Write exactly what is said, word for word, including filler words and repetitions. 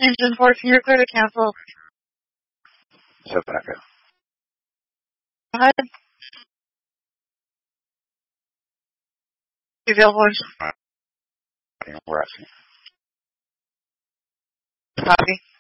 Engine fourteen, you're clear to cancel. So back up. Go ahead. Available. We're asking. Copy.